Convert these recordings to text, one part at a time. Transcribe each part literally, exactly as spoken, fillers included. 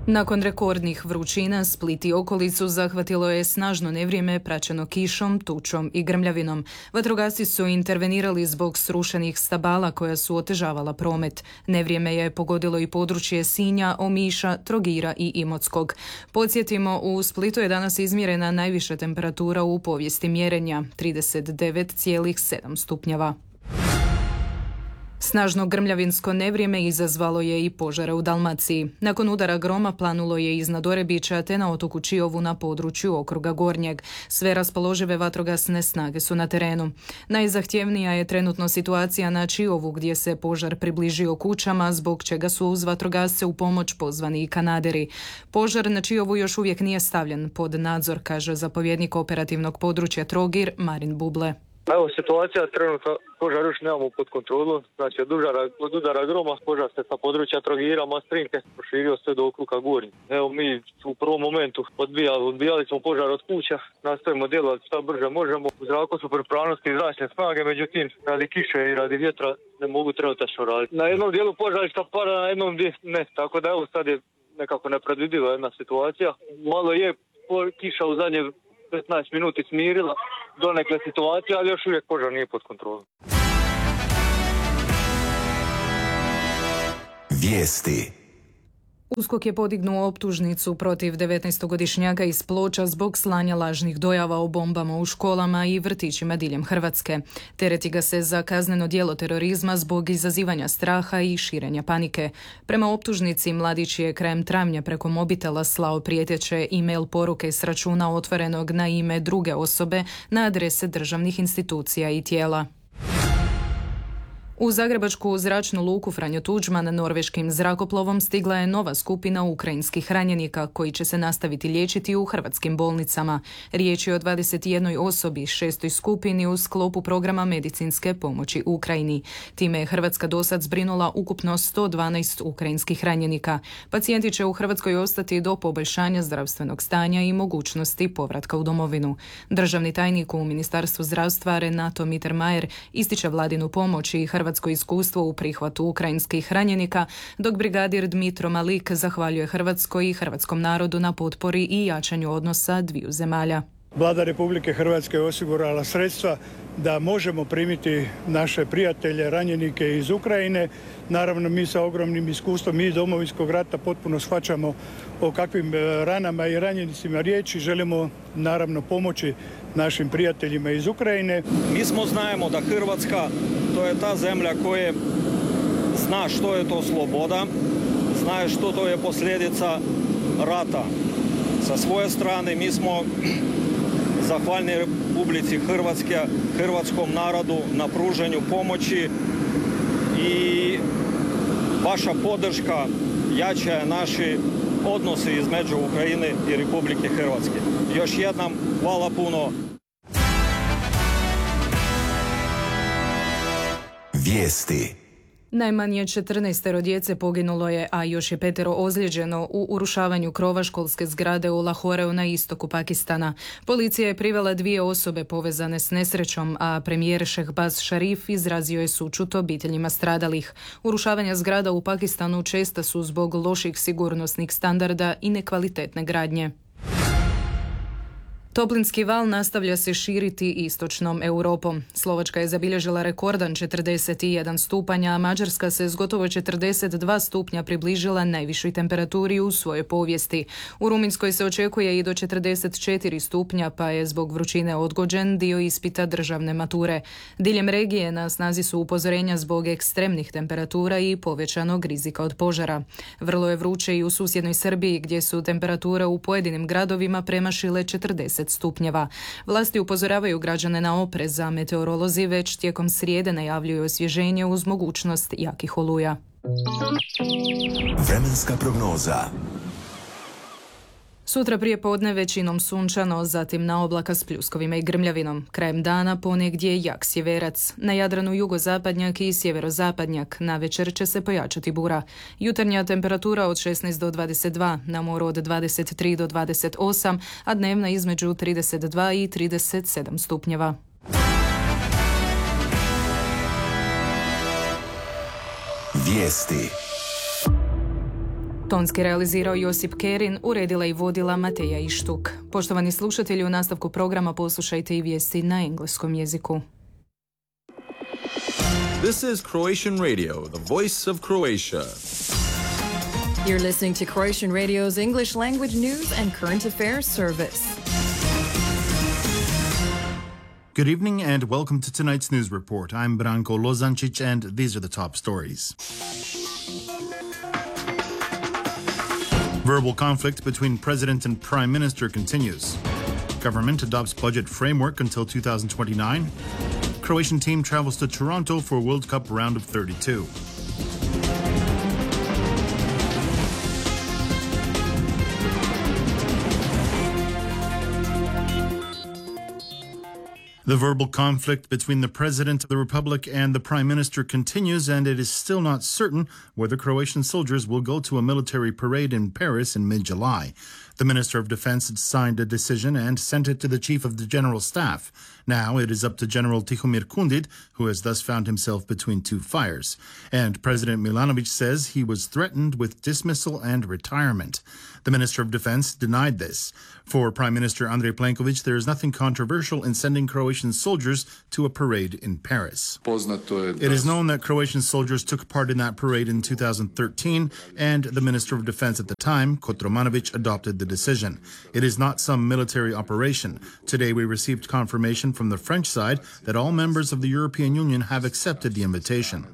Nakon rekordnih vrućina, Split i okolicu zahvatilo je snažno nevrijeme praćeno kišom, tučom i grmljavinom. Vatrogasci su intervenirali zbog srušenih stabala koja su otežavala promet. Nevrijeme je pogodilo i područje Sinja, Omiša, Trogira i Imotskog. Podsjetimo, u Splitu je danas izmjerena najviša temperatura u povijesti mjerenja, trideset devet zarez sedam stupnjeva. Snažno grmljavinsko nevrijeme izazvalo je i požare u Dalmaciji. Nakon udara groma planulo je iznad Orebića te na otoku Čiovu na području okruga Gornjeg. Sve raspoložive vatrogasne snage su na terenu. Najzahtjevnija je trenutno situacija na Čiovu gdje se požar približio kućama, zbog čega su uz vatrogasce u pomoć pozvani i kanaderi. Požar na Čiovu još uvijek nije stavljen pod nadzor, kaže zapovjednik operativnog područja Trogir Marin Buble. Evo, situacija trenutno požar još nemamo pod kontrolu, znači od udara, od udara groma požar se sa područja Trogira, Mastrinke proširio sve do okruga Gornje. Evo, mi u prvom momentu odbijali, odbijali smo požar od kuća, nastavimo djelovati što brže možemo. U zraku su pripravnosti i zračne snage, međutim radi kiše i radi vjetra ne mogu trenutačno raditi. Na jednom dijelu požarišta para, na jednom dijelu ne, tako da evo sad je nekako nepredvidiva jedna situacija. Malo je kiša u zadnje petnaest minuti smirila donekle situacija, ali još uvijek požar nije pod kontrolom. Vijesti. USKOK je podignuo optužnicu protiv devetnaestogodišnjaka iz Ploča zbog slanja lažnih dojava o bombama u školama i vrtićima diljem Hrvatske. Tereti ga se za kazneno djelo terorizma zbog izazivanja straha i širenja panike. Prema optužnici, mladić je krajem travnja preko mobitela slao prijeteće e-mail poruke s računa otvorenog na ime druge osobe na adrese državnih institucija i tijela. U zagrebačku zračnu luku Franjo Tuđman norveškim zrakoplovom stigla je nova skupina ukrajinskih ranjenika koji će se nastaviti liječiti u hrvatskim bolnicama. Riječ je o dvadeset jednoj osobi, šestoj skupini u sklopu programa medicinske pomoći Ukrajini. Time je Hrvatska dosad zbrinula ukupno sto dvanaest ukrajinskih ranjenika. Pacijenti će u Hrvatskoj ostati do poboljšanja zdravstvenog stanja i mogućnosti povratka u domovinu. Državni tajnik u Ministarstvu zdravstva Renato Mittermeier ističe vladinu pomoć i hrvatsko iskustvo u prihvatu ukrajinskih ranjenika, dok brigadir Dmitro Malik zahvaljuje Hrvatskoj i hrvatskom narodu na potpori i jačanju odnosa dviju zemalja. Vlada Republike Hrvatske je osigurala sredstva da možemo primiti naše prijatelje, ranjenike iz Ukrajine. Naravno, mi sa ogromnim iskustvom mi iz Domovinskog rata potpuno shvaćamo o kakvim ranama i ranjenicima riječi. Želimo naravno pomoći našim prijateljima iz Ukrajine. Mi smo znajemo da Hrvatska to je ta zemlja koja zna što je to sloboda, zna što to je posljedica rata. Sa svoje strane mi smo zahvalni Republici Hrvatske, hrvatskom narodu na pružanju pomoći i vaša podrška jača naši odnosi između Ukrajine i Republike Hrvatske. Još jednom hvala puno. Vijesti. Najmanje četrnaestero djece poginulo je, a još je petero ozlijeđeno u urušavanju krova školske zgrade u Lahoreu na istoku Pakistana. Policija je privela dvije osobe povezane s nesrećom, a premijer Shehbaz Sharif izrazio je sućut obiteljima stradalih. Urušavanja zgrada u Pakistanu česta su zbog loših sigurnosnih standarda i nekvalitetne gradnje. Toplinski val nastavlja se širiti istočnom Europom. Slovačka je zabilježila rekordan četrdeset jedan stupanja, a Mađarska se s gotovo četrdeset dva stupnja približila najvišoj temperaturi u svojoj povijesti. U Rumunjskoj se očekuje i do četrdeset četiri stupnja, pa je zbog vrućine odgođen dio ispita državne mature. Diljem regije na snazi su upozorenja zbog ekstremnih temperatura i povećanog rizika od požara. Vrlo je vruće i u susjednoj Srbiji, gdje su temperature u pojedinim gradovima premašile četrdeset stupnjeva. Vlasti upozoravaju građane na oprez, a meteorolozi već tijekom srijede najavljuju osvježenje uz mogućnost jakih oluja. Vremenska prognoza. Sutra prije podne većinom sunčano, zatim na oblaka s pljuskovima i grmljavinom. Krajem dana ponegdje jak sjeverac. Na Jadranu jugozapadnjak i sjeverozapadnjak. Navečer će se pojačati bura. Jutarnja temperatura od šesnaest do dvadeset dva, na moru od dvadeset tri do dvadeset osam, a dnevna između trideset dva i trideset sedam stupnjeva. Vijesti. Tonski realizirao Josip Kerin, uredila i vodila Mateja Ištuk. Poštovani slušatelji, u nastavku programa poslušajte i vijesti na engleskom jeziku. This is Croatian Radio, the voice of Croatia. You're listening to Croatian Radio's English language news and current affairs service. Good evening and welcome to tonight's news report. I'm Branko Lozancic and these are the top stories. Verbal conflict between President and Prime Minister continues. Government adopts budget framework until two thousand twenty-nine. Croatian team travels to Toronto for World Cup round of thirty-two. The verbal conflict between the President of the Republic and the Prime Minister continues, and it is still not certain whether Croatian soldiers will go to a military parade in Paris in mid-July. The Minister of Defense had signed a decision and sent it to the Chief of the General Staff. Now it is up to General Tihomir Kundid, who has thus found himself between two fires. And President Milanovic says he was threatened with dismissal and retirement. The Minister of Defense denied this. For Prime Minister Andrej Plenković, there is nothing controversial in sending Croatian soldiers to a parade in Paris. It is known that Croatian soldiers took part in that parade in two thousand thirteen, and the Minister of Defense at the time, Kotromanovic, adopted the decision. It is not some military operation. Today we received confirmation from the French side that all members of the European Union have accepted the invitation.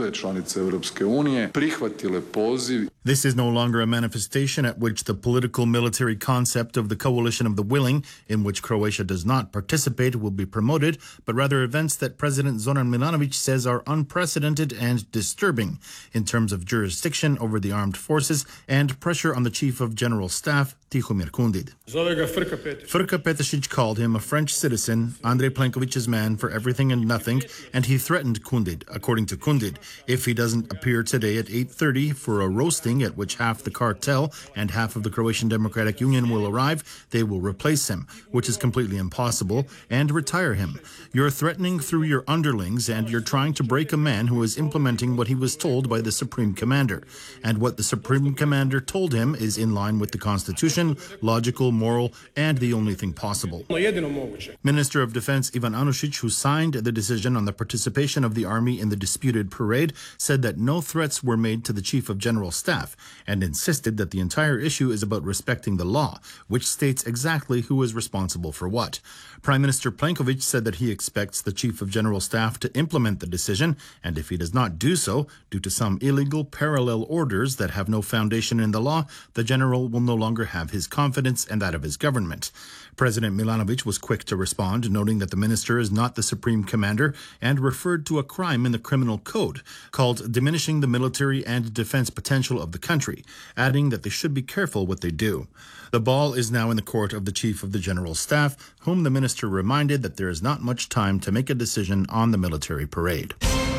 This is no longer a manifestation at which the political military concept of the coalition of the willing, in which Croatia does not participate, will be promoted, but rather events that President Zoran Milanovic says are unprecedented and disturbing in terms of jurisdiction over the armed forces and pressure on the Chief of General Staff, Tihomir Kundid. Frka Petešić called him a French citizen, Andrej Plenkovic's man for everything and nothing, and he threatened Kundid. According to Kundid, if he doesn't appear today at eight thirty for a roasting at which half the cartel and half of the Croatian Democratic Union will arrive, they will replace him, which is completely impossible, and retire him. You're threatening through your underlings, and you're trying to break a man who is implementing what he was told by the Supreme Commander. And what the Supreme Commander told him is in line with the Constitution, logical, moral, and the only thing possible. Minister of Defense Ivan Anušić, who signed the decision on the participation of the army in the disputed parade, said that no threats were made to the Chief of General Staff and insisted that the entire issue is about respecting the law, which states exactly who is responsible for what. Prime Minister Plenković said that he expects the Chief of General Staff to implement the decision, and if he does not do so, due to some illegal parallel orders that have no foundation in the law, the general will no longer have his confidence and that of his government. President Milanovic was quick to respond, noting that the minister is not the supreme commander and referred to a crime in the criminal code called diminishing the military and defense potential of the country, adding that they should be careful what they do. The ball is now in the court of the Chief of the General Staff, whom the minister reminded that there is not much time to make a decision on the military parade.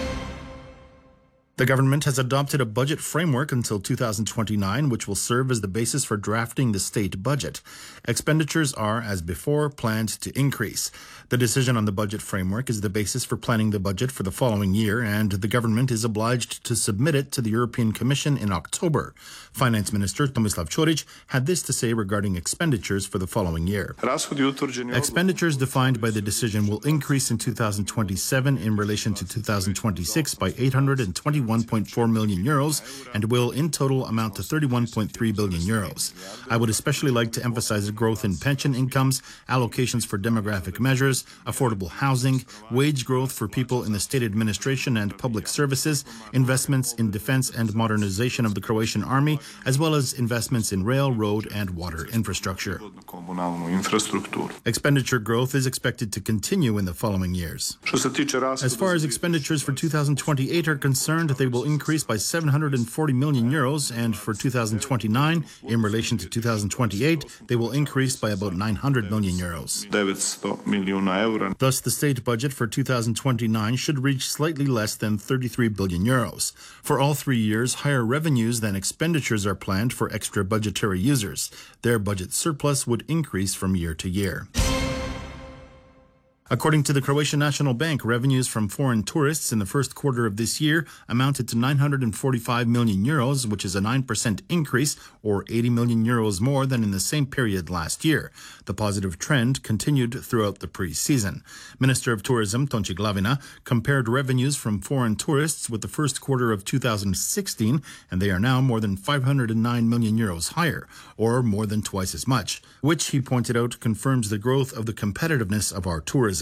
The government has adopted a budget framework until two thousand twenty-nine, which will serve as the basis for drafting the state budget. Expenditures are, as before, planned to increase. The decision on the budget framework is the basis for planning the budget for the following year, and the government is obliged to submit it to the European Commission in October. Finance Minister Tomislav Ćorić had this to say regarding expenditures for the following year. Expenditures defined by the decision will increase in two thousand twenty-seven in relation to two thousand twenty-six by eight hundred twenty-one point four million euros and will in total amount to thirty-one point three billion euros. I would especially like to emphasize the growth in pension incomes, allocations for demographic measures, affordable housing, wage growth for people in the state administration and public services, investments in defense and modernization of the Croatian army, as well as investments in rail, road, and water infrastructure. Expenditure growth is expected to continue in the following years. As far as expenditures for two thousand twenty-eight are concerned, they will increase by seven hundred forty million euros, and for two thousand twenty-nine, in relation to two thousand twenty-eight, they will increase by about nine hundred million euros. Thus, the state budget for two thousand twenty-nine should reach slightly less than thirty-three billion euros. For all three years, higher revenues than expenditures are planned for extra budgetary users. Their budget surplus would increase from year to year. According to the Croatian National Bank, revenues from foreign tourists in the first quarter of this year amounted to nine hundred forty-five million euros, which is a nine percent increase or eighty million euros more than in the same period last year. The positive trend continued throughout the pre-season. Minister of Tourism, Tonči Glavina, compared revenues from foreign tourists with the first quarter of two thousand sixteen, and they are now more than five hundred nine million euros higher, or more than twice as much, which, he pointed out, confirms the growth of the competitiveness of our tourism.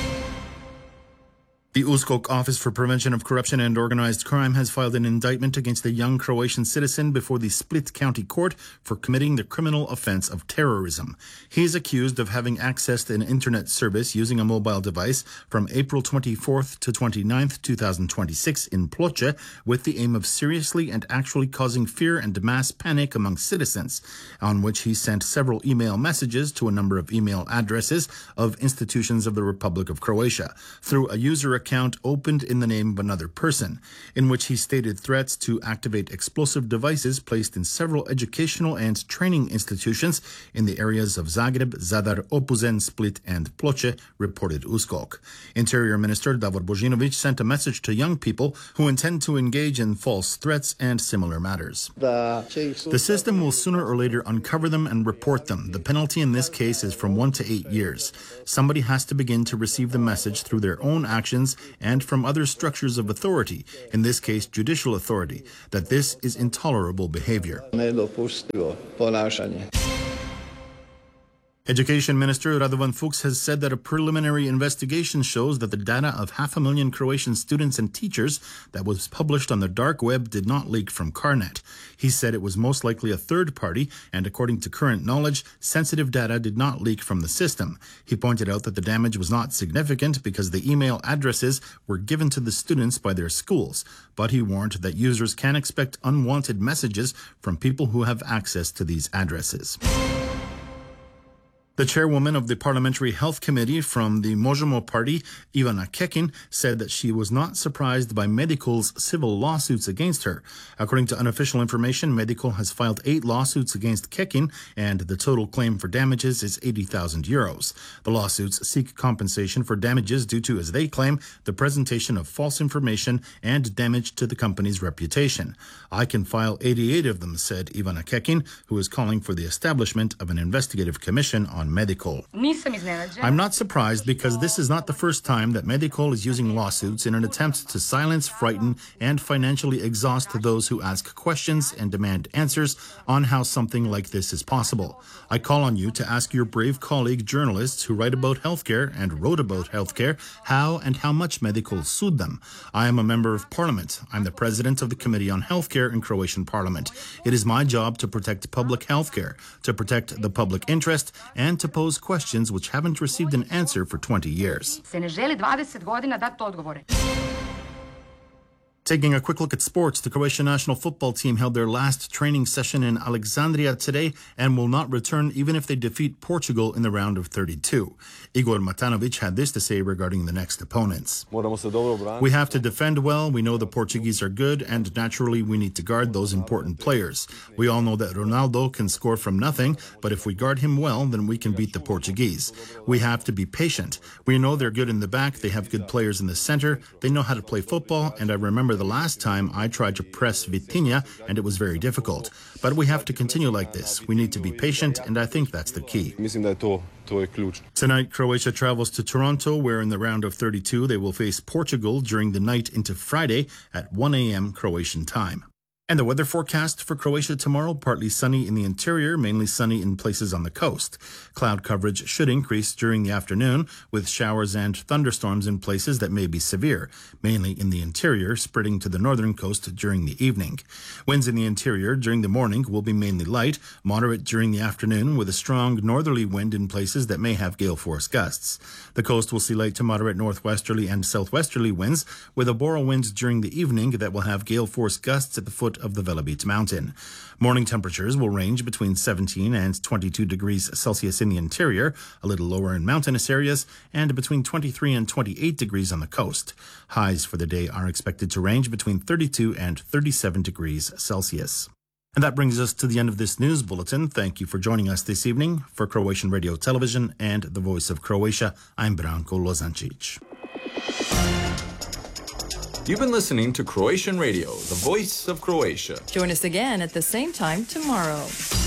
The U S K O K Office for Prevention of Corruption and Organized Crime has filed an indictment against a young Croatian citizen before the Split County Court for committing the criminal offense of terrorism. He is accused of having accessed an internet service using a mobile device from April twenty-fourth to twenty-ninth, two thousand twenty-six in Ploče with the aim of seriously and actually causing fear and mass panic among citizens, on which he sent several email messages to a number of email addresses of institutions of the Republic of Croatia through a user account opened in the name of another person, in which he stated threats to activate explosive devices placed in several educational and training institutions in the areas of Zagreb, Zadar, Opuzen, Split, and Ploče, reported U S K O K. Interior Minister Davor Božinović sent a message to young people who intend to engage in false threats and similar matters. The system will sooner or later uncover them and report them. The penalty in this case is from one to eight years. Somebody has to begin to receive the message through their own actions and from other structures of authority, in this case judicial authority, that this is intolerable behavior. Education Minister Radovan Fuchs has said that a preliminary investigation shows that the data of half a million Croatian students and teachers that was published on the dark web did not leak from Carnet. He said it was most likely a third party, and according to current knowledge, sensitive data did not leak from the system. He pointed out that the damage was not significant because the email addresses were given to the students by their schools, but he warned that users can expect unwanted messages from people who have access to these addresses. The chairwoman of the Parliamentary Health Committee from the Možemo party, Ivana Kekin, said that she was not surprised by Medicol's civil lawsuits against her. According to unofficial information, Medical has filed eight lawsuits against Kekin, and the total claim for damages is eighty thousand euros. The lawsuits seek compensation for damages due to, as they claim, the presentation of false information and damage to the company's reputation. I can file eighty-eight of them, said Ivana Kekin, who is calling for the establishment of an investigative commission on Medical. I'm not surprised because this is not the first time that Medical is using lawsuits in an attempt to silence, frighten, and financially exhaust those who ask questions and demand answers on how something like this is possible. I call on you to ask your brave colleague journalists who write about healthcare and wrote about healthcare how and how much Medical sued them. I am a member of Parliament. I'm the president of the Committee on Healthcare in Croatian Parliament. It is my job to protect public healthcare, to protect the public interest, and to pose questions which haven't received an answer for twenty years. Taking a quick look at sports, the Croatian national football team held their last training session in Alexandria today and will not return even if they defeat Portugal in the round of thirty-two. Igor Matanovic had this to say regarding the next opponents. We have to defend well. We know the Portuguese are good, and naturally we need to guard those important players. We all know that Ronaldo can score from nothing, but if we guard him well, then we can beat the Portuguese. We have to be patient. We know they're good in the back. They have good players in the center. They know how to play football, and I remember the last time I tried to press Vitinha, and it was very difficult. But we have to continue like this. We need to be patient, and I think that's the key. Tonight, Croatia travels to Toronto, where in the round of thirty-two they will face Portugal during the night into Friday at one a.m. Croatian time. And the weather forecast for Croatia tomorrow, partly sunny in the interior, mainly sunny in places on the coast. Cloud coverage should increase during the afternoon, with showers and thunderstorms in places that may be severe, mainly in the interior, spreading to the northern coast during the evening. Winds in the interior during the morning will be mainly light, moderate during the afternoon, with a strong northerly wind in places that may have gale force gusts. The coast will see light to moderate northwesterly and southwesterly winds, with a bora wind during the evening that will have gale force gusts at the foot of the Velebit mountain. Morning temperatures will range between seventeen and twenty-two degrees Celsius in the interior, a little lower in mountainous areas, and between twenty-three and twenty-eight degrees on the coast. Highs for the day are expected to range between thirty-two and thirty-seven degrees Celsius. And that brings us to the end of this news bulletin. Thank you for joining us this evening. For Croatian Radio Television and the Voice of Croatia, I'm Branko Lozancic. You've been listening to Croatian Radio, the Voice of Croatia. Join us again at the same time tomorrow.